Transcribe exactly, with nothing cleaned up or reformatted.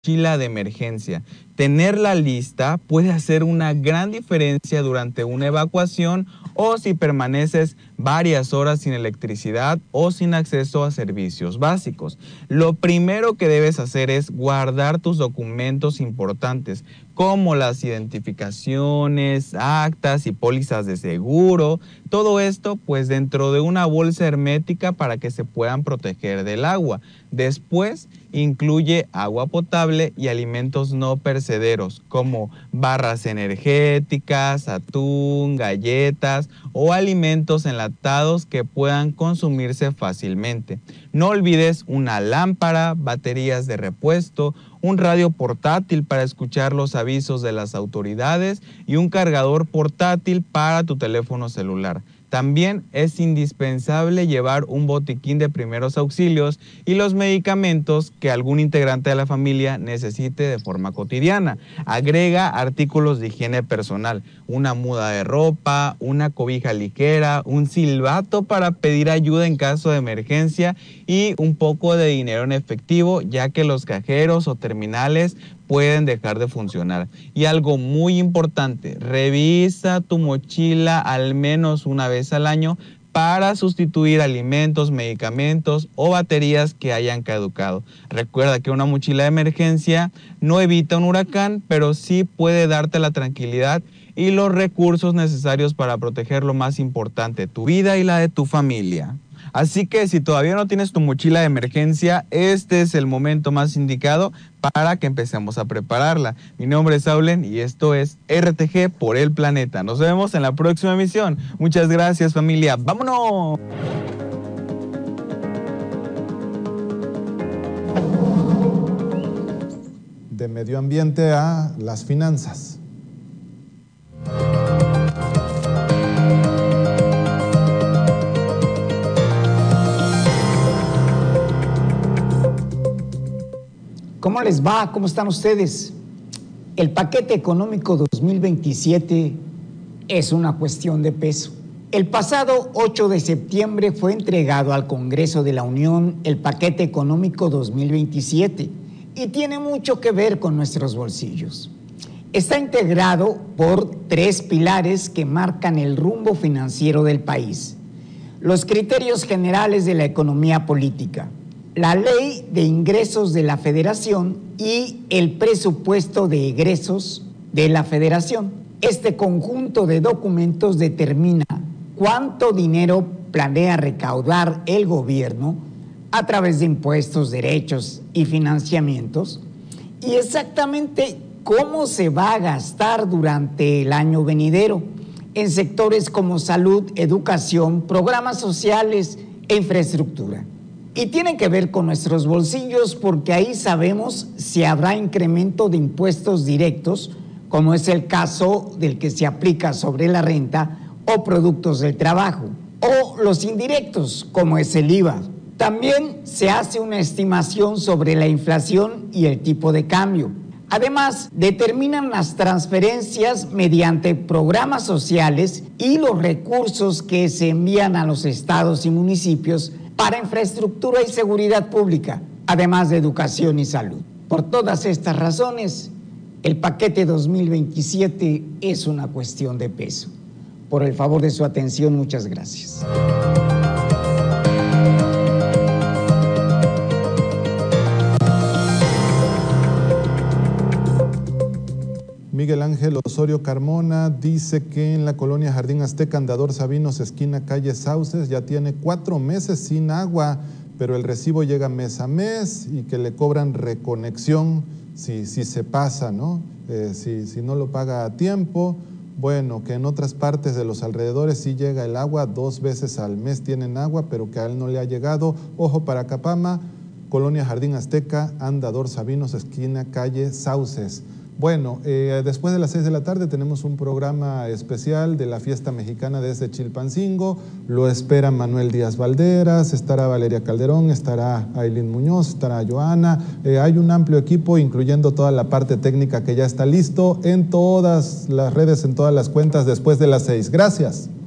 mochila de emergencia. Tenerla lista puede hacer una gran diferencia durante una evacuación o si permaneces varias horas sin electricidad o sin acceso a servicios básicos. Lo primero que debes hacer es guardar tus documentos importantes, como las identificaciones, actas y pólizas de seguro. Todo esto pues dentro de una bolsa hermética para que se puedan proteger del agua. Después incluye agua potable y alimentos no perecederos como barras energéticas, atún, galletas o alimentos enlatados que puedan consumirse fácilmente. No olvides una lámpara, baterías de repuesto, un radio portátil para escuchar los avisos de las autoridades y un cargador portátil para tu teléfono celular. También es indispensable llevar un botiquín de primeros auxilios y los medicamentos que algún integrante de la familia necesite de forma cotidiana. Agrega artículos de higiene personal, una muda de ropa, una cobija ligera, un silbato para pedir ayuda en caso de emergencia y un poco de dinero en efectivo, ya que los cajeros o terminales pueden dejar de funcionar. Y algo muy importante, revisa tu mochila al menos una vez al año para sustituir alimentos, medicamentos o baterías que hayan caducado. Recuerda que una mochila de emergencia no evita un huracán, pero sí puede darte la tranquilidad y los recursos necesarios para proteger lo más importante, tu vida y la de tu familia. Así que si todavía no tienes tu mochila de emergencia, este es el momento más indicado para que empecemos a prepararla. Mi nombre es Saulen y esto es R T G por el Planeta. Nos vemos en la próxima emisión. Muchas gracias, familia. ¡Vámonos! De medio ambiente a las finanzas. ¿Cómo les va? ¿Cómo están ustedes? El paquete económico dos mil veintisiete es una cuestión de peso. El pasado ocho de septiembre fue entregado al Congreso de la Unión el paquete económico dos mil veintisiete y tiene mucho que ver con nuestros bolsillos. Está integrado por tres pilares que marcan el rumbo financiero del país: los criterios generales de la economía política, la Ley de Ingresos de la Federación y el Presupuesto de Egresos de la Federación. Este conjunto de documentos determina cuánto dinero planea recaudar el gobierno a través de impuestos, derechos y financiamientos, y exactamente cómo se va a gastar durante el año venidero en sectores como salud, educación, programas sociales e infraestructura. Y tiene que ver con nuestros bolsillos porque ahí sabemos si habrá incremento de impuestos directos, como es el caso del que se aplica sobre la renta o productos del trabajo, o los indirectos, como es el I V A. También se hace una estimación sobre la inflación y el tipo de cambio. Además, determinan las transferencias mediante programas sociales y los recursos que se envían a los estados y municipios para infraestructura y seguridad pública, además de educación y salud. Por todas estas razones, el paquete dos mil veintisiete es una cuestión de peso. Por el favor de su atención, muchas gracias. Miguel Ángel Osorio Carmona dice que en la colonia Jardín Azteca, Andador Sabinos, esquina calle Sauces, ya tiene cuatro meses sin agua, pero el recibo llega mes a mes y que le cobran reconexión si, si se pasa, ¿no? Eh, si, si no lo paga a tiempo. Bueno, que en otras partes de los alrededores sí llega el agua, dos veces al mes tienen agua, pero que a él no le ha llegado. Ojo para Capama, colonia Jardín Azteca, Andador Sabinos, esquina calle Sauces. Bueno, eh, después de las seis de la tarde tenemos un programa especial de la fiesta mexicana desde Chilpancingo. Lo espera Manuel Díaz Valderas, estará Valeria Calderón, estará Ailín Muñoz, estará Joana. Eh, hay un amplio equipo, incluyendo toda la parte técnica que ya está listo en todas las redes, en todas las cuentas después de las seis. Gracias.